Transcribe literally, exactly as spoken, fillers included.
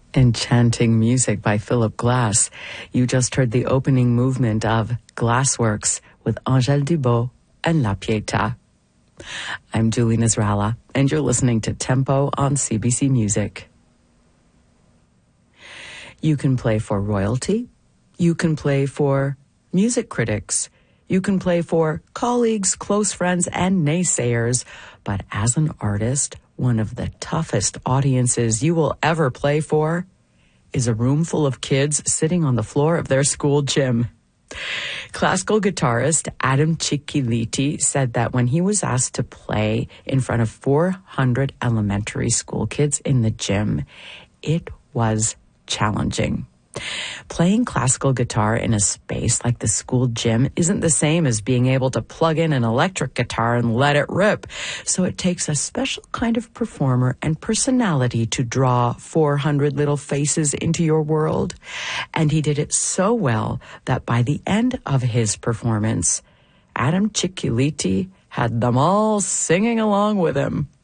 Enchanting music by Philip Glass. You just heard the opening movement of Glassworks with Angèle Dubot and La Pietà. I'm Julie Nasrallah, and you're listening to Tempo on C B C Music. You can play for royalty. You can play for music critics. You can play for colleagues, close friends, and naysayers. But as an artist, one of the toughest audiences you will ever play for is a room full of kids sitting on the floor of their school gym. Classical guitarist Adam Cicchiliti said that when he was asked to play in front of four hundred elementary school kids in the gym, it was challenging. Playing classical guitar in a space like the school gym isn't the same as being able to plug in an electric guitar and let it rip. So it takes a special kind of performer and personality to draw four hundred little faces into your world. And he did it so well that by the end of his performance, Adam Cicchiliti had them all singing along with him.